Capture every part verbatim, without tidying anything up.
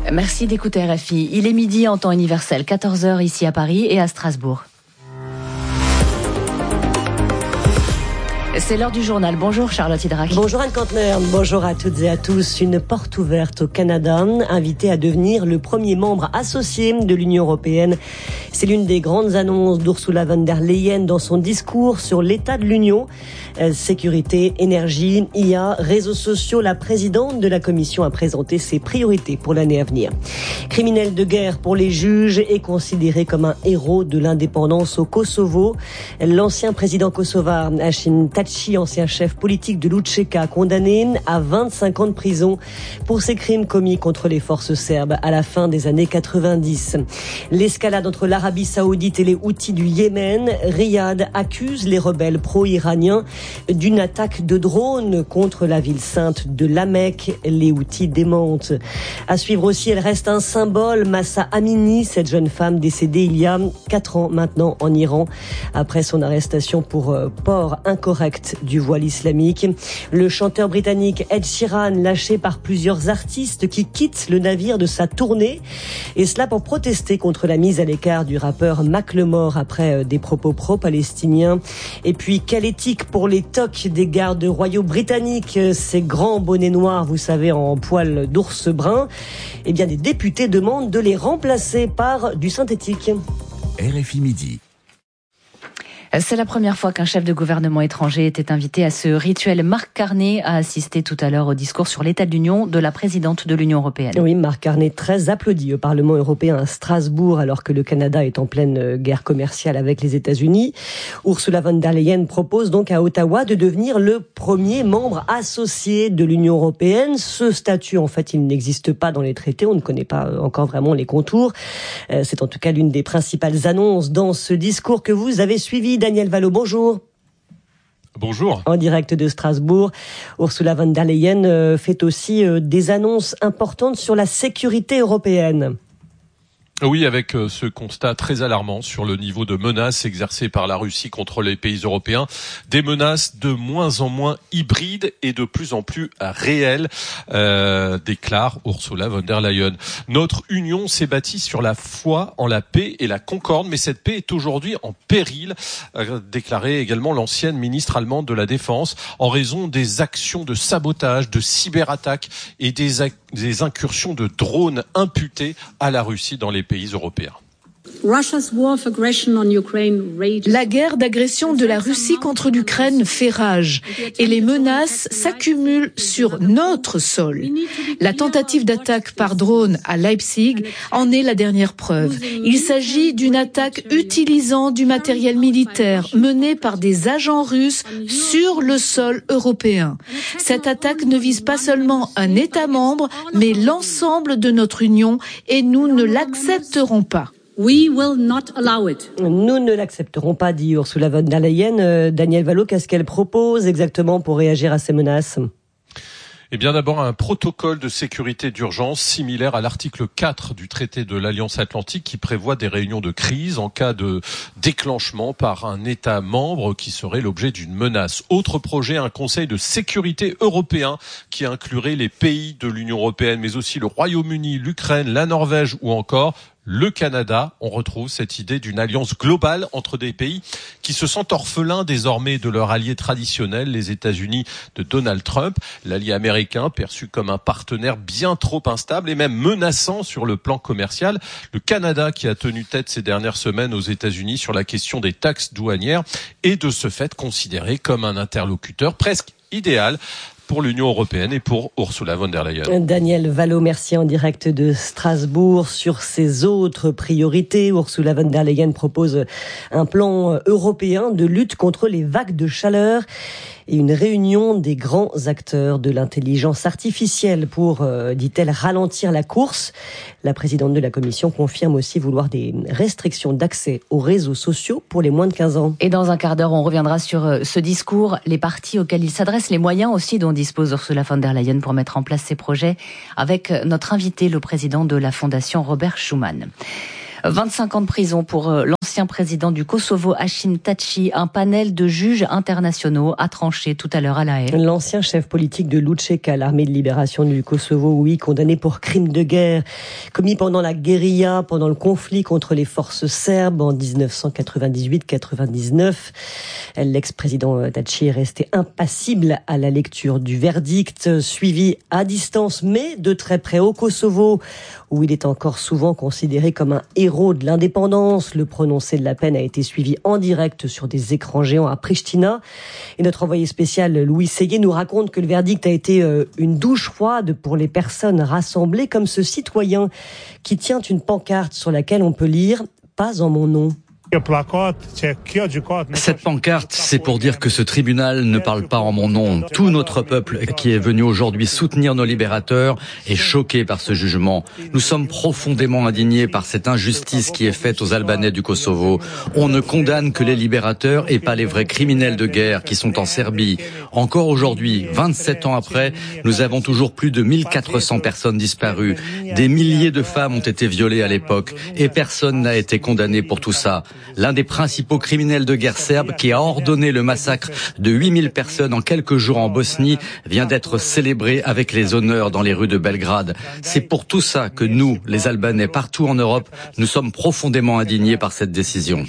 Merci d'écouter R F I. Il est midi en temps universel, quatorze heures ici à Paris et à Strasbourg. C'est l'heure du journal. Bonjour Charlotte Hydrac. Bonjour Anne Kantner, bonjour à toutes et à tous. Une porte ouverte au Canada, invité à devenir le premier membre associé de l'Union européenne. C'est l'une des grandes annonces d'Ursula von der Leyen dans son discours sur l'état de l'Union. Euh, sécurité, énergie, I A, réseaux sociaux, la présidente de la Commission a présenté ses priorités pour l'année à venir. Criminel de guerre pour les juges et considéré comme un héros de l'indépendance au Kosovo. L'ancien président kosovar Hashim Thaçi, ancien chef politique de l'U C K, condamné à vingt-cinq ans de prison pour ses crimes commis contre les forces serbes à la fin des années quatre-vingt-dix. L'escalade entre l'Arabie Saoudite et les Houthis du Yémen. Riyad accuse les rebelles pro-iraniens d'une attaque de drone contre la ville sainte de La Mecque. Les Houthis démentent. À suivre aussi, elle reste un symbole. Mahsa Amini, cette jeune femme décédée il y a quatre ans maintenant en Iran, après son arrestation pour euh, port incorrect du voile islamique. Le chanteur britannique Ed Sheeran, lâché par plusieurs artistes qui quittent le navire de sa tournée, et cela pour protester contre la mise à l'écart du rappeur Macklemore après des propos pro-palestiniens. Et puis, quelle éthique pour les tocs des gardes royaux britanniques, ces grands bonnets noirs, vous savez, en poil d'ours brun. Eh bien, des députés demandent de les remplacer par du synthétique. R F I Midi. C'est la première fois qu'un chef de gouvernement étranger était invité à ce rituel. Marc Carney a assisté tout à l'heure au discours sur l'état de l'Union de la présidente de l'Union européenne. Oui, Marc Carney, très applaudi au Parlement européen à Strasbourg, alors que le Canada est en pleine guerre commerciale avec les États-Unis. Ursula von der Leyen propose donc à Ottawa de devenir le premier membre associé de l'Union européenne. Ce statut, en fait, il n'existe pas dans les traités. On ne connaît pas encore vraiment les contours. C'est en tout cas l'une des principales annonces dans ce discours que vous avez suivi. Daniel Valo, bonjour. Bonjour. En direct de Strasbourg, Ursula von der Leyen fait aussi des annonces importantes sur la sécurité européenne. Oui, avec ce constat très alarmant sur le niveau de menaces exercées par la Russie contre les pays européens. Des menaces de moins en moins hybrides et de plus en plus réelles, euh, déclare Ursula von der Leyen. Notre union s'est bâtie sur la foi en la paix et la concorde, mais cette paix est aujourd'hui en péril, euh, déclarait également l'ancienne ministre allemande de la Défense, en raison des actions de sabotage, de cyberattaques et des, des incursions de drones imputées à la Russie dans les pays européens. La guerre d'agression de la Russie contre l'Ukraine fait rage et les menaces s'accumulent sur notre sol. La tentative d'attaque par drone à Leipzig en est la dernière preuve. Il s'agit d'une attaque utilisant du matériel militaire mené par des agents russes sur le sol européen. Cette attaque ne vise pas seulement un État membre, mais l'ensemble de notre Union et nous ne l'accepterons pas. We will not allow it. Nous ne l'accepterons pas, dit Ursula von der Leyen. Euh, Daniel Valo, qu'est-ce qu'elle propose exactement pour réagir à ces menaces ? Eh bien, d'abord, un protocole de sécurité d'urgence similaire à l'article quatre du traité de l'Alliance Atlantique qui prévoit des réunions de crise en cas de déclenchement par un État membre qui serait l'objet d'une menace. Autre projet, un conseil de sécurité européen qui inclurait les pays de l'Union européenne, mais aussi le Royaume-Uni, l'Ukraine, la Norvège ou encore le Canada. On retrouve cette idée d'une alliance globale entre des pays qui se sentent orphelins désormais de leur allié traditionnel, les États-Unis de Donald Trump, l'allié américain perçu comme un partenaire bien trop instable et même menaçant sur le plan commercial. Le Canada qui a tenu tête ces dernières semaines aux États-Unis sur la question des taxes douanières est de ce fait considéré comme un interlocuteur presque idéal pour l'Union européenne et pour Ursula von der Leyen. Daniel Valo, merci en direct de Strasbourg. Sur ses autres priorités, Ursula von der Leyen propose un plan européen de lutte contre les vagues de chaleur et une réunion des grands acteurs de l'intelligence artificielle pour, euh, dit-elle, ralentir la course. La présidente de la Commission confirme aussi vouloir des restrictions d'accès aux réseaux sociaux pour les moins de quinze ans. Et dans un quart d'heure, on reviendra sur ce discours, les partis auxquels il s'adresse, les moyens aussi dont dispose Ursula von der Leyen pour mettre en place ses projets, avec notre invité, le président de la Fondation Robert Schuman. vingt-cinq ans de prison pour l'ancien président du Kosovo, Hashim Thaçi. Un panel de juges internationaux a tranché tout à l'heure à La Haye. L'ancien chef politique de l'U C H E K A, l'armée de libération du Kosovo, oui, condamné pour crimes de guerre commis pendant la guérilla, pendant le conflit contre les forces serbes en dix-neuf cent quatre-vingt-dix-huit quatre-vingt-dix-neuf. L'ex-président Thaçi est resté impassible à la lecture du verdict, suivi à distance, mais de très près au Kosovo, où il est encore souvent considéré comme un héros de l'indépendance. Le prononcé de la peine a été suivi en direct sur des écrans géants à Pristina. Et notre envoyé spécial Louis Ségué nous raconte que le verdict a été une douche froide pour les personnes rassemblées, comme ce citoyen qui tient une pancarte sur laquelle on peut lire « Pas en mon nom ». Cette pancarte, c'est pour dire que ce tribunal ne parle pas en mon nom. Tout notre peuple qui est venu aujourd'hui soutenir nos libérateurs est choqué par ce jugement. Nous sommes profondément indignés par cette injustice qui est faite aux Albanais du Kosovo. On ne condamne que les libérateurs et pas les vrais criminels de guerre qui sont en Serbie. Encore aujourd'hui, vingt-sept ans après, nous avons toujours plus de mille quatre cents personnes disparues. Des milliers de femmes ont été violées à l'époque et personne n'a été condamné pour tout ça. L'un des principaux criminels de guerre serbes qui a ordonné le massacre de huit mille personnes en quelques jours en Bosnie vient d'être célébré avec les honneurs dans les rues de Belgrade. C'est pour tout ça que nous, les Albanais, partout en Europe, nous sommes profondément indignés par cette décision.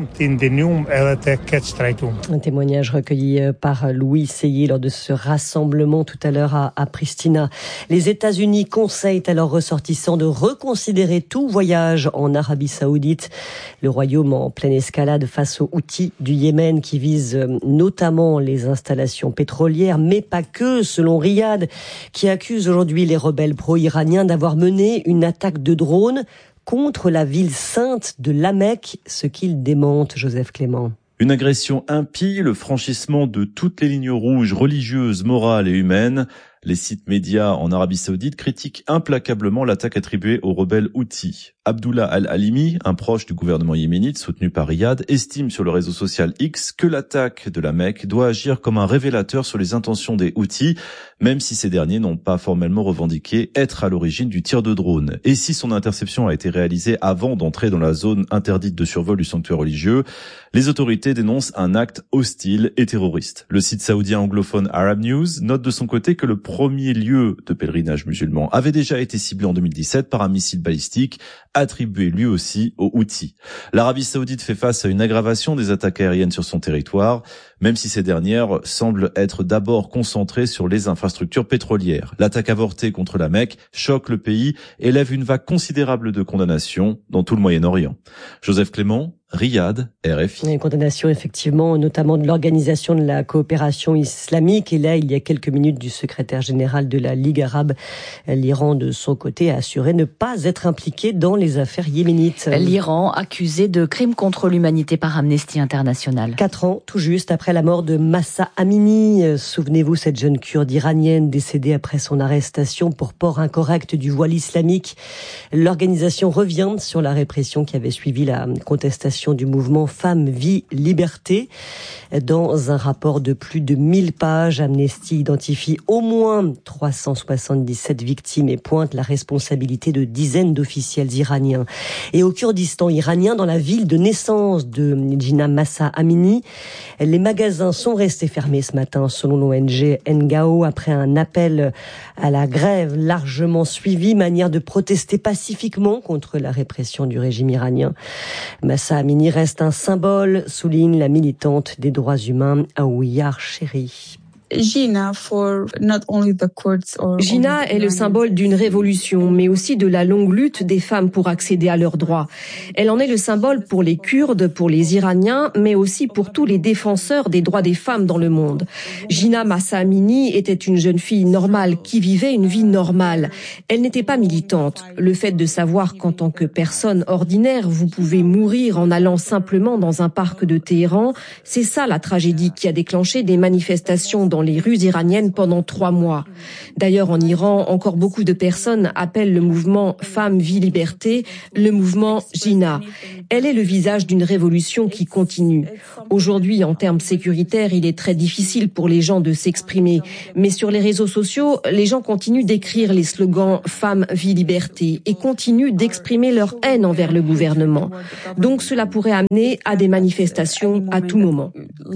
Un témoignage recueilli par Louis Ségué lors de ce rassemblement tout à l'heure à, à Pristina. Les États-Unis conseillent à leurs ressortissants de reconsidérer tout voyage en Arabie Saoudite. Le royaume en pleine escalade face aux Houthis du Yémen qui visent notamment les installations pétrolières, mais pas que, selon Riyad, qui accuse aujourd'hui les rebelles pro-iraniens d'avoir mené une attaque de drone contre la ville sainte de La Mecque, ce qu'il démente, Joseph Clément. Une agression impie, le franchissement de toutes les lignes rouges religieuses, morales et humaines. Les sites médias en Arabie Saoudite critiquent implacablement l'attaque attribuée aux rebelles Houthis. Abdullah Al-Halimi, un proche du gouvernement yéménite soutenu par Riyad, estime sur le réseau social X que l'attaque de la Mecque doit agir comme un révélateur sur les intentions des Houthis, même si ces derniers n'ont pas formellement revendiqué être à l'origine du tir de drone. Et si son interception a été réalisée avant d'entrer dans la zone interdite de survol du sanctuaire religieux, les autorités dénoncent un acte hostile et terroriste. Le site saoudien anglophone Arab News note de son côté que le premier lieu de pèlerinage musulman avait déjà été ciblé en deux mille dix-sept par un missile balistique attribué lui aussi aux Houthis. L'Arabie Saoudite fait face à une aggravation des attaques aériennes sur son territoire, même si ces dernières semblent être d'abord concentrées sur les infrastructures pétrolières. L'attaque avortée contre la Mecque choque le pays et lève une vague considérable de condamnations dans tout le Moyen-Orient. Joseph Clément, Riyad, R F I. Une condamnation, effectivement, notamment de l'Organisation de la coopération islamique. Et là, il y a quelques minutes, du secrétaire général de la Ligue arabe. L'Iran, de son côté, a assuré ne pas être impliqué dans les affaires yéménites. L'Iran accusé de crimes contre l'humanité par Amnesty International. Quatre ans, tout juste, après la mort de Mahsa Amini. Souvenez-vous, cette jeune kurde iranienne décédée après son arrestation pour port incorrect du voile islamique. L'organisation revient sur la répression qui avait suivi la contestation du mouvement Femmes, Vie, Liberté. Dans un rapport de plus de mille pages, Amnesty identifie au moins trois cent soixante-dix-sept victimes et pointe la responsabilité de dizaines d'officiels iraniens. Et au Kurdistan iranien, dans la ville de naissance de Gina Mahsa Amini, les magasins sont restés fermés ce matin, selon l'O N G N G A O, après un appel à la grève largement suivi, manière de protester pacifiquement contre la répression du régime iranien. Mahsa Amini reste un symbole, souligne la militante des droits humains Aouiyar Chéri. Gina est le symbole d'une révolution, mais aussi de la longue lutte des femmes pour accéder à leurs droits. Elle en est le symbole pour les Kurdes, pour les Iraniens, mais aussi pour tous les défenseurs des droits des femmes dans le monde. Gina Mahsa Amini était une jeune fille normale qui vivait une vie normale. Elle n'était pas militante. Le fait de savoir qu'en tant que personne ordinaire, vous pouvez mourir en allant simplement dans un parc de Téhéran, c'est ça la tragédie qui a déclenché des manifestations dans dans les rues iraniennes pendant trois mois. D'ailleurs, en Iran, encore beaucoup de personnes appellent le mouvement Femmes, Vie, Liberté le mouvement Jina. Elle est le visage d'une révolution qui continue. Aujourd'hui, en termes sécuritaires, il est très difficile pour les gens de s'exprimer. Mais sur les réseaux sociaux, les gens continuent d'écrire les slogans Femmes, Vie, Liberté et continuent d'exprimer leur haine envers le gouvernement. Donc cela pourrait amener à des manifestations à tout moment.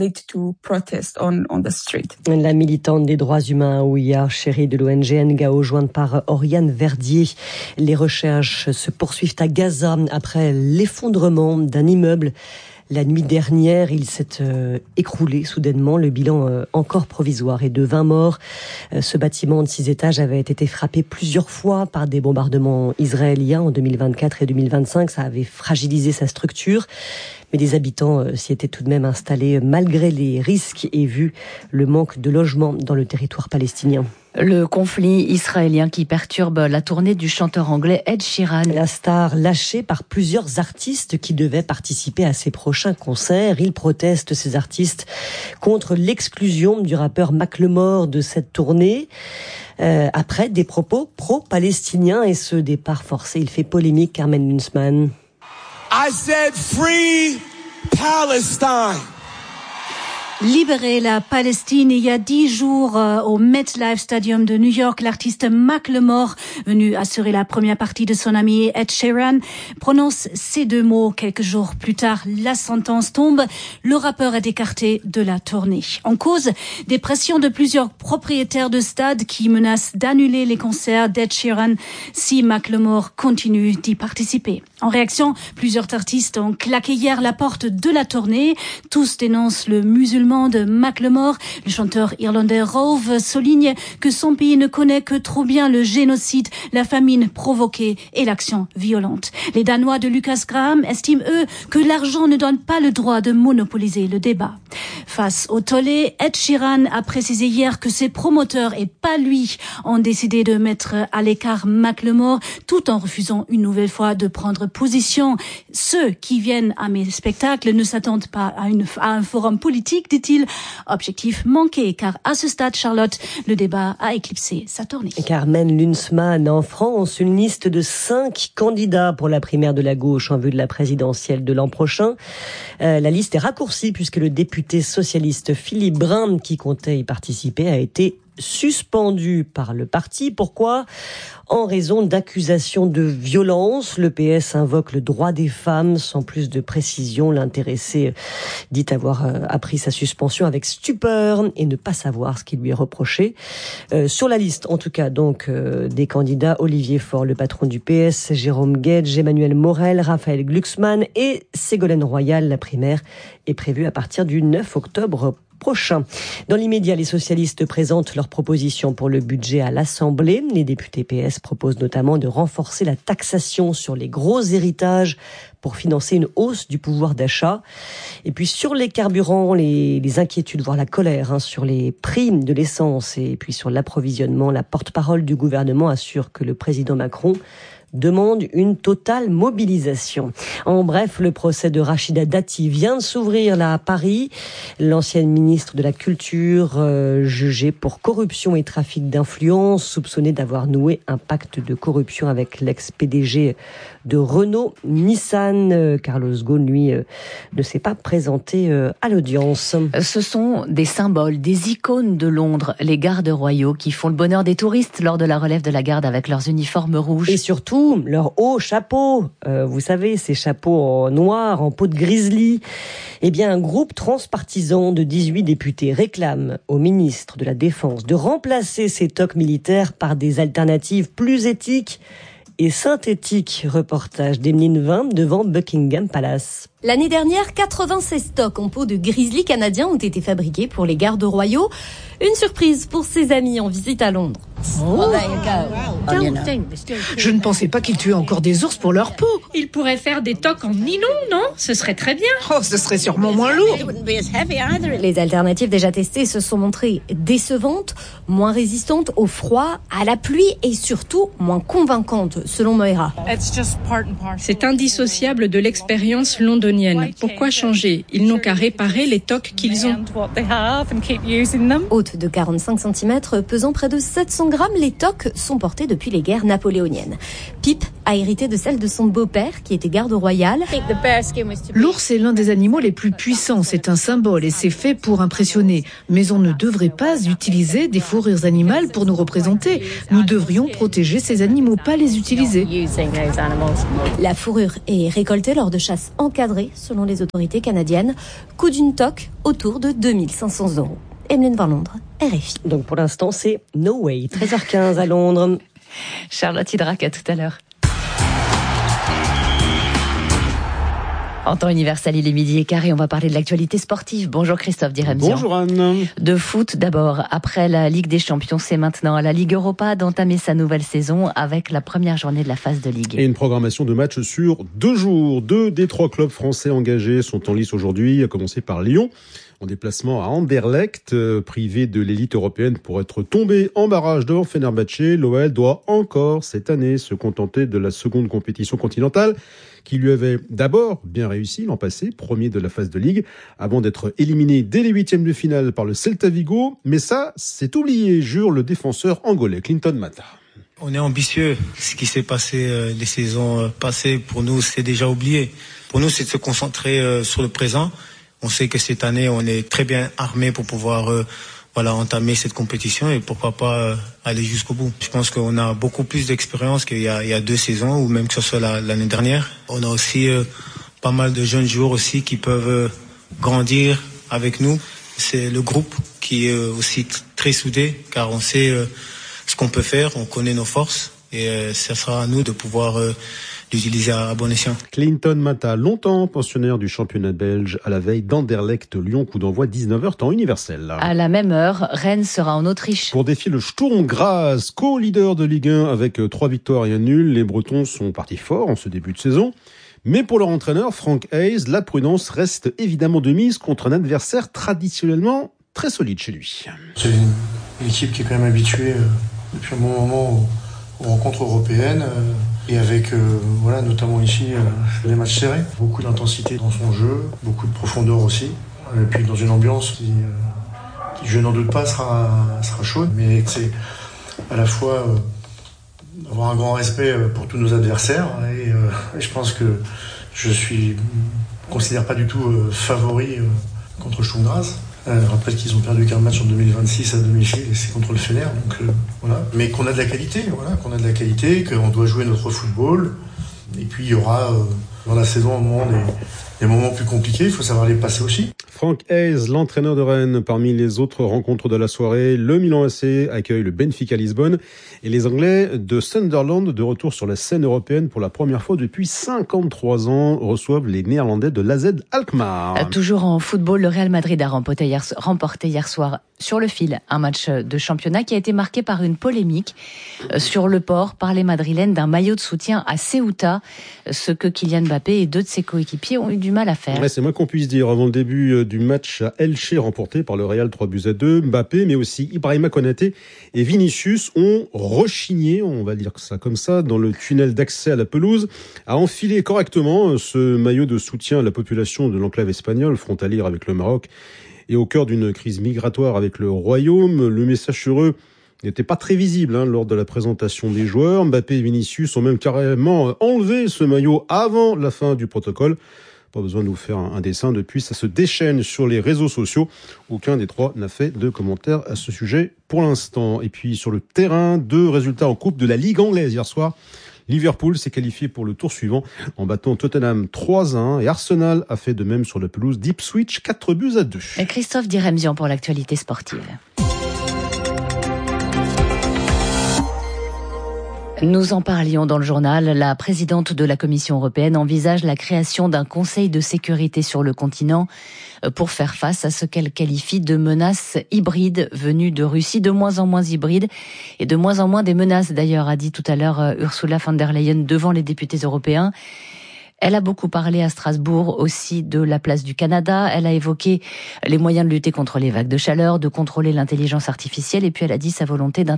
La militante des droits humains Ouya Chéri de l'O N G N G A O, jointe par Oriane Verdier. Les recherches se poursuivent à Gaza après l'effondrement d'un immeuble. La nuit dernière, il s'est euh, écroulé soudainement. Le bilan euh, encore provisoire est de vingt morts. Euh, ce bâtiment de six étages avait été frappé plusieurs fois par des bombardements israéliens en deux mille vingt-quatre et deux mille vingt-cinq. Ça avait fragilisé sa structure. Mais des habitants euh, s'y étaient tout de même installés malgré les risques et vu le manque de logements dans le territoire palestinien. Le conflit israélien qui perturbe la tournée du chanteur anglais Ed Sheeran. La star lâchée par plusieurs artistes qui devaient participer à ses prochains concerts. Il proteste, ces artistes, contre l'exclusion du rappeur Macklemore de cette tournée. Euh, après des propos pro-palestiniens et ce départ forcé. Il fait polémique, Carmen Lunsman. I said free Palestine. Libérer la Palestine. Il y a dix jours, euh, au MetLife Stadium de New York, l'artiste Macklemore, venu assurer la première partie de son ami Ed Sheeran, prononce ces deux mots. Quelques jours plus tard, la sentence tombe. Le rappeur est écarté de la tournée. En cause, des pressions de plusieurs propriétaires de stades qui menacent d'annuler les concerts d'Ed Sheeran si Macklemore continue d'y participer. En réaction, plusieurs artistes ont claqué hier la porte de la tournée. Tous dénoncent le musulman de Macklemore. Le chanteur irlandais Rove souligne que son pays ne connaît que trop bien le génocide, la famine provoquée et l'action violente. Les Danois de Lucas Graham estiment, eux, que l'argent ne donne pas le droit de monopoliser le débat. Face au tollé, Ed Sheeran a précisé hier que ses promoteurs et pas lui ont décidé de mettre à l'écart Macklemore tout en refusant une nouvelle fois de prendre position. Ceux qui viennent à mes spectacles ne s'attendent pas à, une, à un forum politique, dit-il. Objectif manqué, car à ce stade, Charlotte, le débat a éclipsé sa tournée. Carmen Lunsman, en France, une liste de cinq candidats pour la primaire de la gauche en vue de la présidentielle de l'an prochain. Euh, la liste est raccourcie puisque le député socialiste Philippe Brun, qui comptait y participer, a été suspendu par le parti. Pourquoi ? En raison d'accusations de violence. Le P S invoque le droit des femmes. Sans plus de précision, l'intéressé dit avoir appris sa suspension avec stupeur et ne pas savoir ce qui lui est reproché. Euh, sur la liste, en tout cas, donc, euh, des candidats, Olivier Faure, le patron du P S, Jérôme Guedj, Emmanuel Morel, Raphaël Glucksmann et Ségolène Royal. La primaire est prévue à partir du neuf octobre prochain. Dans l'immédiat, les socialistes présentent leurs propositions pour le budget à l'Assemblée. Les députés P S proposent notamment de renforcer la taxation sur les gros héritages pour financer une hausse du pouvoir d'achat. Et puis sur les carburants, les, les inquiétudes, voire la colère hein, sur les prix de l'essence et puis sur l'approvisionnement, la porte-parole du gouvernement assure que le président Macron demande une totale mobilisation. En bref, le procès de Rachida Dati vient de s'ouvrir là à Paris. L'ancienne ministre de la Culture, euh, jugée pour corruption et trafic d'influence, soupçonnée d'avoir noué un pacte de corruption avec l'ex-P D G de Renault Nissan. Euh, Carlos Ghosn, lui, euh, ne s'est pas présenté euh, à l'audience. Ce sont des symboles, des icônes de Londres, les gardes royaux qui font le bonheur des touristes lors de la relève de la garde avec leurs uniformes rouges. Et surtout, leur haut chapeau, euh, vous savez, ces chapeaux en noir, en peau de grizzly. Eh bien, un groupe transpartisan de dix-huit députés réclame au ministre de la Défense de remplacer ces toques militaires par des alternatives plus éthiques et synthétiques. Reportage d'Emeline Vin devant Buckingham Palace. L'année dernière, quatre-vingt-seize toques en peau de grizzly canadien ont été fabriqués pour les gardes royaux. Une surprise pour ses amis en visite à Londres. Oh. Je ne pensais pas qu'ils tuaient encore des ours pour leur peau. Ils pourraient faire des toques en nylon, non ? Ce serait très bien. Oh, ce serait sûrement moins lourd. Les alternatives déjà testées se sont montrées décevantes, moins résistantes au froid, à la pluie et surtout moins convaincantes, selon Moira. C'est indissociable de l'expérience londonienne. calédonienne. Pourquoi changer ? Ils n'ont qu'à réparer les tocs qu'ils ont. Haute de quarante-cinq centimètres, pesant près de sept cents grammes, les toques sont portées depuis les guerres napoléoniennes. Pip a hérité de celle de son beau-père, qui était garde royal. L'ours est l'un des animaux les plus puissants, c'est un symbole et c'est fait pour impressionner. Mais on ne devrait pas utiliser des fourrures animales pour nous représenter. Nous devrions protéger ces animaux, pas les utiliser. La fourrure est récoltée lors de chasses encadrées, selon les autorités canadiennes. Coût d'une toque autour de deux mille cinq cents euros. Emeline Van Londres, R F I. Donc pour l'instant, c'est no way. treize heures quinze à Londres. Charlotte Hydrac, à tout à l'heure. En temps universel, il est midi et quart et on va parler de l'actualité sportive. Bonjour Christophe Diremzian. Bonjour Anne. De foot d'abord. Après la Ligue des Champions, c'est maintenant à la Ligue Europa d'entamer sa nouvelle saison avec la première journée de la phase de Ligue. Et une programmation de matchs sur deux jours. Deux des trois clubs français engagés sont en lice aujourd'hui, à commencer par Lyon. En déplacement à Anderlecht, euh, privé de l'élite européenne pour être tombé en barrage devant Fenerbahçe, l'O L doit encore cette année se contenter de la seconde compétition continentale qui lui avait d'abord bien réussi l'an passé, premier de la phase de Ligue, avant d'être éliminé dès les huitièmes de finale par le Celta Vigo. Mais ça, c'est oublié, jure le défenseur angolais Clinton Mata. On est ambitieux. Ce qui s'est passé euh, les saisons euh, passées, pour nous, c'est déjà oublié. Pour nous, c'est de se concentrer euh, sur le présent. On sait que cette année, on est très bien armé pour pouvoir euh, voilà, entamer cette compétition et pourquoi pas euh, aller jusqu'au bout. Je pense qu'on a beaucoup plus d'expérience qu'il y a, il y a deux saisons ou même que ce soit la, l'année dernière. On a aussi euh, pas mal de jeunes joueurs aussi qui peuvent euh, grandir avec nous. C'est le groupe qui est euh, aussi t- très soudé car on sait euh, ce qu'on peut faire, on connaît nos forces et euh, ça sera à nous de pouvoir euh, l'utiliser à bon escient. Clinton Mata, longtemps pensionnaire du championnat belge, à la veille d'Anderlecht Lyon, coup d'envoi dix-neuf heures temps universel. À la même heure, Rennes sera en Autriche. Pour défier le Sturm Graz, co-leader de Ligue un avec trois victoires et un nul, les Bretons sont partis fort en ce début de saison. Mais pour leur entraîneur, Frank Hayes, la prudence reste évidemment de mise contre un adversaire traditionnellement très solide chez lui. C'est une, une équipe qui est quand même habituée euh, depuis un bon moment aux, aux rencontres européennes. Euh, Et avec, euh, voilà, notamment ici, euh, des matchs serrés, beaucoup d'intensité dans son jeu, beaucoup de profondeur aussi. Et puis dans une ambiance qui, euh, qui je n'en doute pas, sera, sera chaude. Mais c'est à la fois euh, avoir un grand respect pour tous nos adversaires. Et, euh, et je pense que je suis, considère pas du tout euh, favori euh, contre Sturm Graz. Euh, je rappelle qu'ils ont perdu qu'un match en deux mille vingt-six à domicile et c'est contre le Fener, donc euh, voilà. Mais qu'on a de la qualité, voilà, qu'on a de la qualité, qu'on doit jouer notre football. Et puis il y aura euh, dans la saison un moment des, des moments plus compliqués, il faut savoir les passer aussi. Frank Hayes, l'entraîneur de Rennes, parmi les autres rencontres de la soirée, le Milan A C accueille le Benfica Lisbonne et les Anglais de Sunderland, de retour sur la scène européenne pour la première fois depuis cinquante-trois ans, reçoivent les Néerlandais de l'A Z Alkmaar. Toujours en football, le Real Madrid a remporté hier, remporté hier soir sur le fil un match de championnat qui a été marqué par une polémique sur le port par les Madrilènes d'un maillot de soutien à Ceuta, ce que Kylian Mbappé et deux de ses coéquipiers ont eu du mal à faire. Ouais, c'est moins qu'on puisse dire. Avant le début du match à Elche remporté par le Real trois buts à deux, Mbappé, mais aussi Ibrahima Konaté et Vinicius ont rechigné, on va dire ça comme ça, dans le tunnel d'accès à la pelouse, à enfiler correctement ce maillot de soutien à la population de l'enclave espagnole, frontalière avec le Maroc, et au cœur d'une crise migratoire avec le Royaume. Le message sur eux n'était pas très visible hein, lors de la présentation des joueurs. Mbappé et Vinicius ont même carrément enlevé ce maillot avant la fin du protocole. Pas besoin de vous faire un, un dessin, depuis ça se déchaîne sur les réseaux sociaux. Aucun des trois n'a fait de commentaires à ce sujet pour l'instant. Et puis sur le terrain, deux résultats en coupe de la Ligue anglaise hier soir. Liverpool s'est qualifié pour le tour suivant en battant Tottenham trois à un et Arsenal a fait de même sur la pelouse d'Ipswich, quatre buts à deux. Et Christophe Diremzian pour l'actualité sportive. Nous en parlions dans le journal. La présidente de la Commission européenne envisage la création d'un conseil de sécurité sur le continent pour faire face à ce qu'elle qualifie de menaces hybrides venues de Russie, de moins en moins hybrides et de moins en moins des menaces. D'ailleurs, a dit tout à l'heure Ursula von der Leyen devant les députés européens. Elle a beaucoup parlé à Strasbourg aussi de la place du Canada. Elle a évoqué les moyens de lutter contre les vagues de chaleur, de contrôler l'intelligence artificielle et puis elle a dit sa volonté